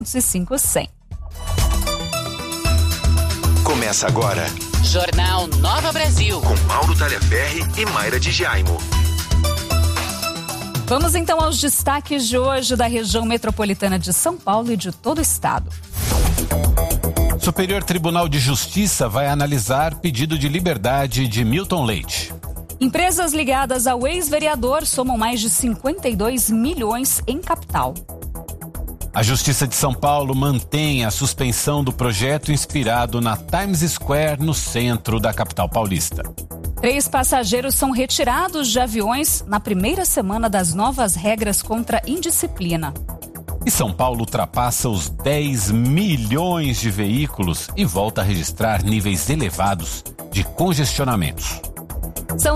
500. Começa agora. Jornal Nova Brasil. Com Mauro Talhaferri e Mayra de Jaimo. Vamos então aos destaques de hoje da região metropolitana de São Paulo e de todo o estado. Superior Tribunal de Justiça vai analisar pedido de liberdade de Milton Leite. Empresas ligadas ao ex-vereador somam mais de 52 milhões em capital. A Justiça de São Paulo mantém a suspensão do projeto inspirado na Times Square, no centro da capital paulista. 3 passageiros são retirados de aviões na primeira semana das novas regras contra indisciplina. E São Paulo ultrapassa os 10 milhões de veículos e volta a registrar níveis elevados de congestionamentos. São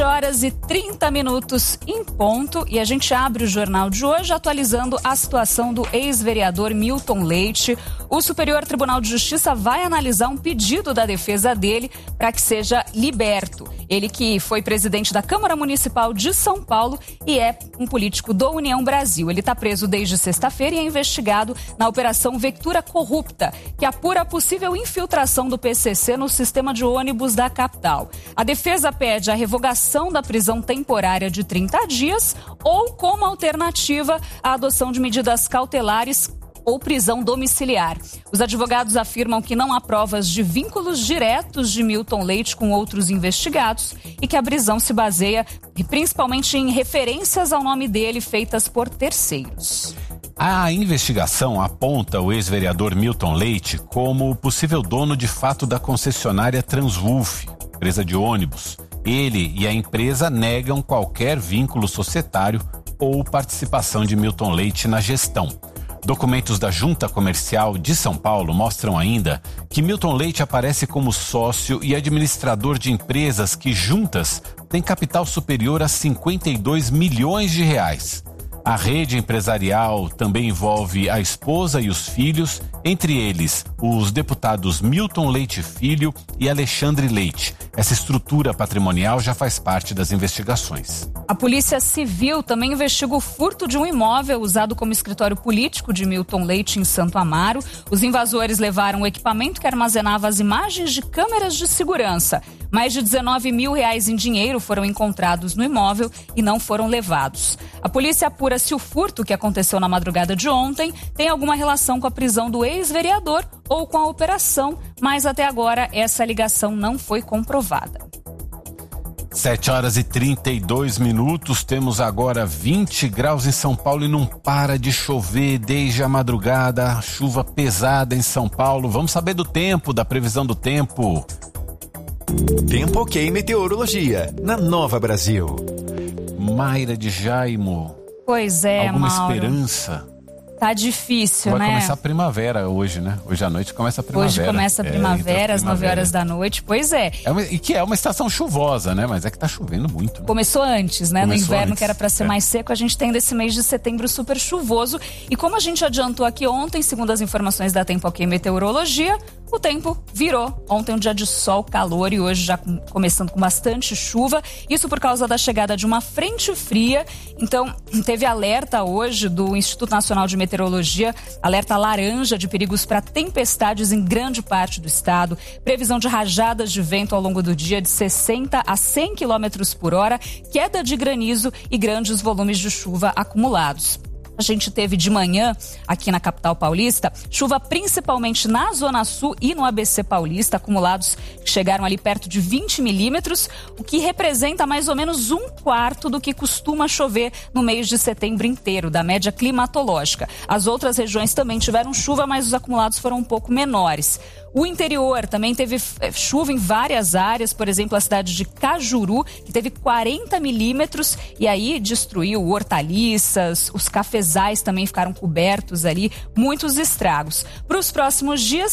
7h30 em ponto e a gente abre o jornal de hoje atualizando a situação do ex-vereador Milton Leite. O Superior Tribunal de Justiça vai analisar um pedido da defesa dele para que seja liberto. Ele que foi presidente da Câmara Municipal de São Paulo e é um político do União Brasil. Ele está preso desde sexta-feira e é investigado na Operação Vectura Corrupta, que apura a possível infiltração do PCC no sistema de ônibus da capital. A defesa pede a revogação da prisão temporária de 30 dias ou, como alternativa, a adoção de medidas cautelares ou prisão domiciliar. Os advogados afirmam que não há provas de vínculos diretos de Milton Leite com outros investigados e que a prisão se baseia principalmente em referências ao nome dele feitas por terceiros. A investigação aponta o ex-vereador Milton Leite como possível dono de fato da concessionária Transwulf, empresa de ônibus. Ele e a empresa negam qualquer vínculo societário ou participação de Milton Leite na gestão. Documentos da Junta Comercial de São Paulo mostram ainda que Milton Leite aparece como sócio e administrador de empresas que juntas têm capital superior a 52 milhões de reais. A rede empresarial também envolve a esposa e os filhos, entre eles os deputados Milton Leite Filho e Alexandre Leite. Essa estrutura patrimonial já faz parte das investigações. A Polícia Civil também investiga o furto de um imóvel usado como escritório político de Milton Leite em Santo Amaro. Os invasores levaram o equipamento que armazenava as imagens de câmeras de segurança. Mais de R$19 mil em dinheiro foram encontrados no imóvel e não foram levados. A polícia apura se o furto que aconteceu na madrugada de ontem tem alguma relação com a prisão do ex-vereador ou com a operação, mas até agora essa ligação não foi comprovada. 7h32, temos agora 20 graus em São Paulo e não para de chover desde a madrugada, chuva pesada em São Paulo. Vamos saber do tempo, da previsão do tempo. Tempo Ok Meteorologia, na Nova Brasil. Mayra de Jaimo. Pois é, alguma Mauro. Esperança? Tá difícil, vai né? Vai começar a primavera hoje, né? Hoje à noite começa a primavera. Hoje começa a primavera, às 9 horas da noite. Pois é. E que é uma estação chuvosa, né? Mas é que tá chovendo muito. Né? Começou antes, né? Começou no inverno, antes. Que era para ser mais seco, a gente tem desse mês de setembro super chuvoso. E como a gente adiantou aqui ontem, segundo as informações da Tempo Ok Meteorologia, o tempo virou. Ontem um dia de sol, calor e hoje já começando com bastante chuva. Isso por causa da chegada de uma frente fria. Então, teve alerta hoje do Instituto Nacional de Meteorologia, alerta laranja de perigos para tempestades em grande parte do estado. Previsão de rajadas de vento ao longo do dia de 60 a 100 km por hora, queda de granizo e grandes volumes de chuva acumulados. A gente teve de manhã, aqui na capital paulista, chuva principalmente na Zona Sul e no ABC Paulista, acumulados que chegaram ali perto de 20 milímetros, o que representa mais ou menos 1/4 do que costuma chover no mês de setembro inteiro, da média climatológica. As outras regiões também tiveram chuva, mas os acumulados foram um pouco menores. O interior também teve chuva em várias áreas, por exemplo, a cidade de Cajuru, que teve 40 milímetros e aí destruiu hortaliças, os cafezais também ficaram cobertos ali, muitos estragos. Para os próximos dias,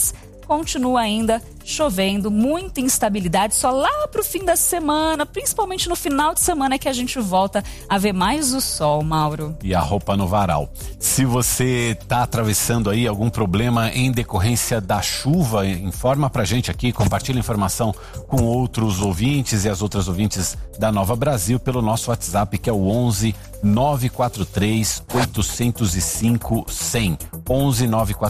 continua ainda chovendo, muita instabilidade, só lá pro fim da semana, principalmente no final de semana, é que a gente volta a ver mais o sol, Mauro. E a roupa no varal. Se você tá atravessando aí algum problema em decorrência da chuva, informa pra gente aqui, compartilha informação com outros ouvintes e as outras ouvintes da Nova Brasil pelo nosso WhatsApp, que é o 11 943 805 100. 11 943